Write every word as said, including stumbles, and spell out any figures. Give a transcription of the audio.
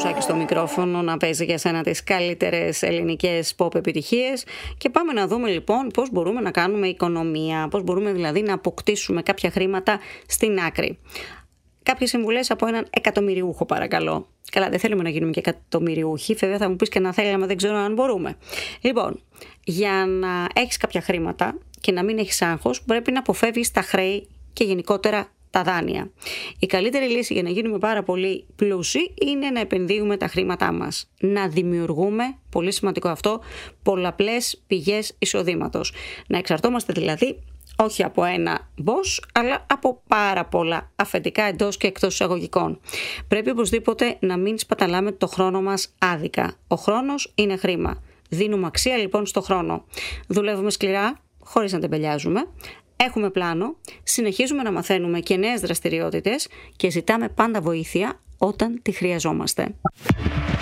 Μουσάκη στο μικρόφωνο να παίζει για σένα τις καλύτερες ελληνικές pop επιτυχίες και πάμε να δούμε λοιπόν πώς μπορούμε να κάνουμε οικονομία, πώς μπορούμε δηλαδή να αποκτήσουμε κάποια χρήματα στην άκρη. Κάποιες συμβουλές από έναν εκατομμυριούχο, παρακαλώ. Καλά, δεν θέλουμε να γίνουμε και εκατομμυριούχοι. Βέβαια, θα μου πεις και να θέλαμε, δεν ξέρω αν μπορούμε. Λοιπόν, για να έχεις κάποια χρήματα και να μην έχεις άγχος, πρέπει να αποφεύγεις τα χρέη και γενικότερα τα δάνεια. Η καλύτερη λύση για να γίνουμε πάρα πολύ πλούσιοι είναι να επενδύουμε τα χρήματά μας. Να δημιουργούμε, πολύ σημαντικό αυτό, πολλαπλές πηγές εισοδήματος. Να εξαρτώμαστε δηλαδή όχι από ένα boss, αλλά από πάρα πολλά αφεντικά εντός και εκτός εισαγωγικών. Πρέπει οπωσδήποτε να μην σπαταλάμε το χρόνο μας άδικα. Ο χρόνος είναι χρήμα. Δίνουμε αξία λοιπόν στο χρόνο. Δουλεύουμε σκληρά, χωρίς να τεμπελιάζουμε. Έχουμε πλάνο, συνεχίζουμε να μαθαίνουμε και νέες δραστηριότητες και ζητάμε πάντα βοήθεια όταν τη χρειαζόμαστε.